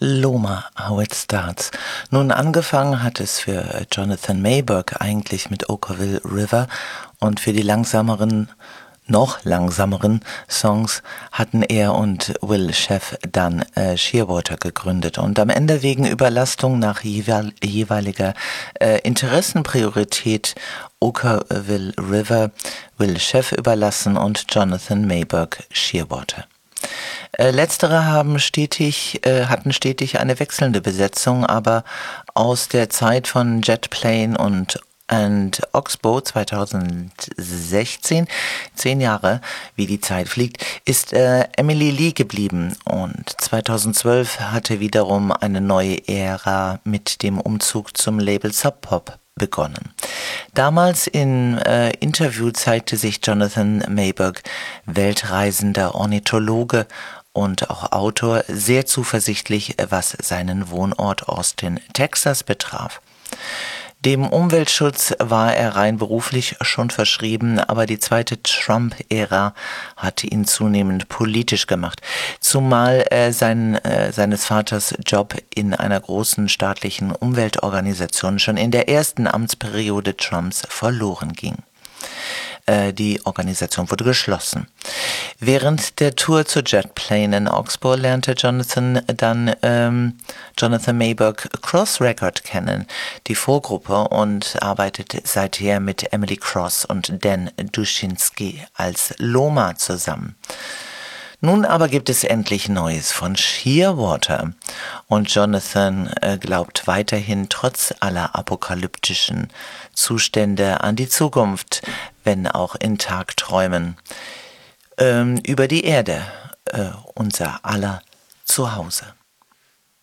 Loma, How It Starts. Nun, angefangen hat es für Jonathan Mayberg eigentlich mit Okkervil River und für die noch langsameren Songs hatten er und Will Sheff dann Shearwater gegründet. Und am Ende wegen Überlastung nach jeweiliger Interessenpriorität Okkervil River Will Sheff überlassen und Jonathan Mayberg Shearwater. Letztere hatten stetig eine wechselnde Besetzung, aber aus der Zeit von Jet Plane und Oxbow 2016, 10 Jahre, wie die Zeit fliegt, ist Emily Lee geblieben und 2012 hatte wiederum eine neue Ära mit dem Umzug zum Label Sub Pop begonnen. Damals im Interview zeigte sich Jonathan Mayberg, weltreisender Ornithologe und auch Autor, sehr zuversichtlich, was seinen Wohnort Austin, Texas betraf. Dem Umweltschutz war er rein beruflich schon verschrieben, aber die zweite Trump-Ära hatte ihn zunehmend politisch gemacht, zumal seines Vaters Job in einer großen staatlichen Umweltorganisation schon in der ersten Amtsperiode Trumps verloren ging. Die Organisation wurde geschlossen. Während der Tour zur Jet Plane in Oxbow lernte Jonathan Mayberg Cross Record kennen, die Vorgruppe, und arbeitete seither mit Emily Cross und Dan Dushinsky als Loma zusammen. Nun aber gibt es endlich Neues von Shearwater und Jonathan glaubt weiterhin trotz aller apokalyptischen Zustände an die Zukunft, wenn auch in Tagträumen, über die Erde, unser aller Zuhause.